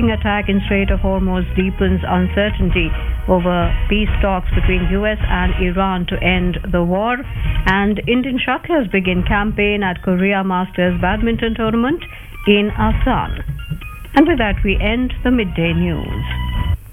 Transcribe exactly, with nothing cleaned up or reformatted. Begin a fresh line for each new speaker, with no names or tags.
shooting attack in Strait of Hormuz deepens uncertainty over peace talks between U S and Iran to end the war. And Indian shuttlers begin campaign at Korea Masters Badminton Tournament in Asan. And with that, we end the midday news.